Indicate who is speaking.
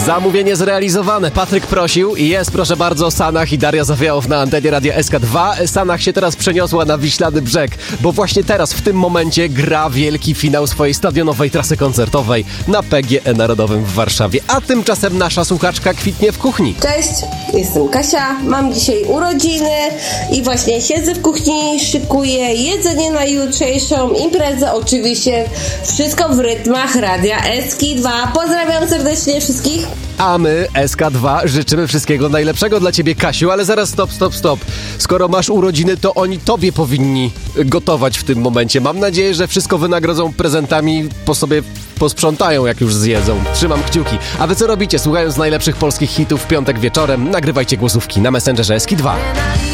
Speaker 1: Zamówienie zrealizowane. Patryk prosił i jest, proszę bardzo, Sanach i Daria Zawiałow na antenie Radia SK2. Sanach się teraz przeniosła na Wiślany Brzeg, bo właśnie teraz, w tym momencie gra wielki finał swojej stadionowej trasy koncertowej na PGE Narodowym w Warszawie. A tymczasem nasza słuchaczka kwitnie w kuchni.
Speaker 2: Cześć, jestem Kasia, mam dzisiaj urodziny i właśnie siedzę w kuchni, szykuję jedzenie na jutrzejszą imprezę. Oczywiście wszystko w rytmach Radia SK2. Pozdrawiam serdecznie wszystkich.
Speaker 1: A my, SK2, życzymy wszystkiego najlepszego dla ciebie, Kasiu, ale zaraz stop. Skoro masz urodziny, to oni tobie powinni gotować w tym momencie. Mam nadzieję, że wszystko wynagrodzą prezentami, po sobie posprzątają, jak już zjedzą. Trzymam kciuki. A wy co robicie? Słuchając najlepszych polskich hitów w piątek wieczorem, nagrywajcie głosówki na Messengerze SK2.